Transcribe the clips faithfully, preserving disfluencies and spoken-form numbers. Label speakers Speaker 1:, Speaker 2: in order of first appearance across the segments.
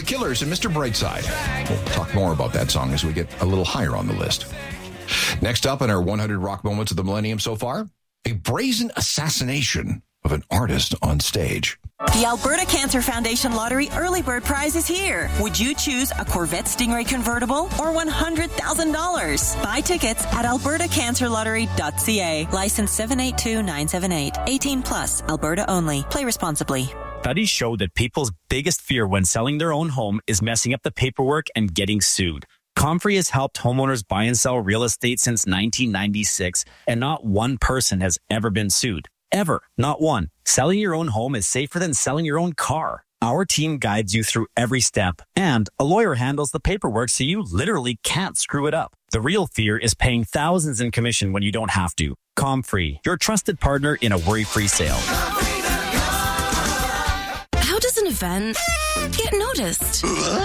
Speaker 1: Killers and Mister Brightside. We'll talk more about that song as we get a little higher on the list. Next up in our one hundred rock moments of the millennium so far, a brazen assassination of an artist on stage.
Speaker 2: The Alberta Cancer Foundation Lottery Early Bird Prize is here. Would you choose a Corvette Stingray convertible or one hundred thousand dollars? Buy tickets at alberta cancer lottery dot c a. License seven eight two nine seven eight. eighteen plus. Alberta only. Play responsibly.
Speaker 3: Studies show that people's biggest fear when selling their own home is messing up the paperwork and getting sued. Comfrey has helped homeowners buy and sell real estate since nineteen ninety-six, and not one person has ever been sued. Ever. Not one. Selling your own home is safer than selling your own car. Our team guides you through every step, and a lawyer handles the paperwork so you literally can't screw it up. The real fear is paying thousands in commission when you don't have to. Comfrey, your trusted partner in a worry-free sale.
Speaker 4: How does an event get noticed?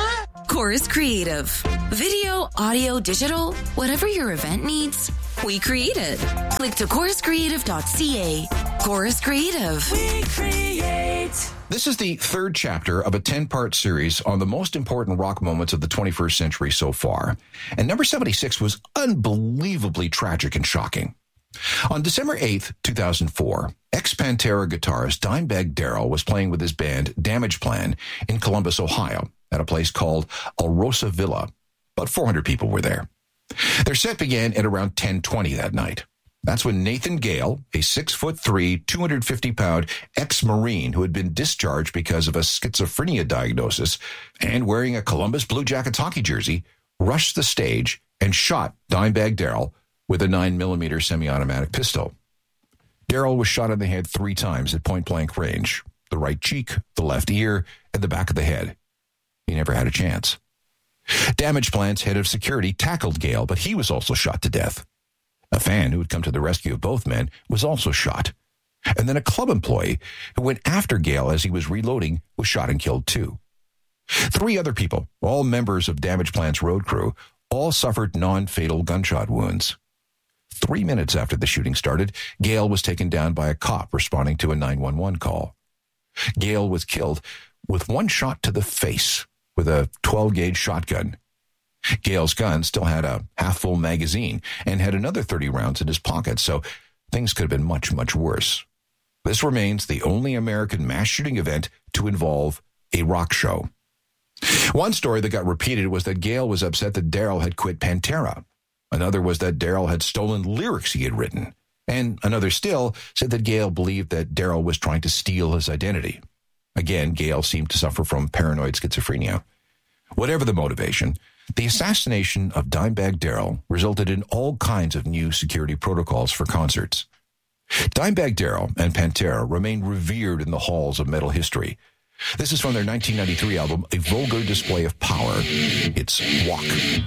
Speaker 4: Chorus Creative. Video, audio, digital, whatever your event needs, we create it. Click to chorus creative dot c a. Chorus Creative. We create.
Speaker 1: This is the third chapter of a ten-part series on the most important rock moments of the twenty-first century so far. And number seventy-six was unbelievably tragic and shocking. On December eighth, two thousand four, ex-Pantera guitarist Dimebag Darrell was playing with his band Damageplan in Columbus, Ohio, at a place called Alrosa Villa. About four hundred people were there. Their set began at around ten twenty that night. That's when Nathan Gale, a six foot three, two hundred fifty pound ex-Marine who had been discharged because of a schizophrenia diagnosis and wearing a Columbus Blue Jackets hockey jersey, rushed the stage and shot Dimebag Darrell with a nine millimeter semi-automatic pistol. Darrell was shot in the head three times at point-blank range, the right cheek, the left ear, and the back of the head. He never had a chance. Damageplan's head of security tackled Gale, but he was also shot to death. A fan who had come to the rescue of both men was also shot. And then a club employee who went after Gale as he was reloading was shot and killed too. Three other people, all members of Damageplan's road crew, all suffered non-fatal gunshot wounds. Three minutes after the shooting started, Gale was taken down by a cop responding to a nine one one call. Gale was killed with one shot to the face with a twelve gauge shotgun. Gale's gun still had a half-full magazine and had another thirty rounds in his pocket, so things could have been much, much worse. This remains the only American mass shooting event to involve a rock show. One story that got repeated was that Gale was upset that Darrell had quit Pantera. Another was that Darrell had stolen lyrics he had written. And another still said that Gale believed that Darrell was trying to steal his identity. Again, Gale seemed to suffer from paranoid schizophrenia. Whatever the motivation, the assassination of Dimebag Darrell resulted in all kinds of new security protocols for concerts. Dimebag Darrell and Pantera remain revered in the halls of metal history. This is from their nineteen ninety-three album, A Vulgar Display of Power. It's Walk.